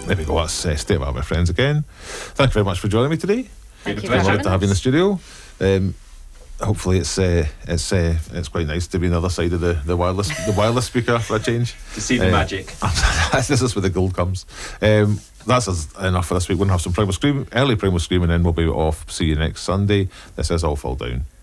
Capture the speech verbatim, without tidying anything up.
there we go. That's uh, State of Our Friends again. Thank you very much for joining me today. Thank you Very for lovely having to have you in the us. studio. Um, hopefully, it's uh, it's uh, it's quite nice to be on the other side of the, the wireless the wireless speaker for a change. To see the Uh, magic. This is where the gold comes. Um, that's us enough for this week. We're going to have some Primal Scream, early Primal Scream, and then we'll be off. See you next Sunday. This is All Fall Down.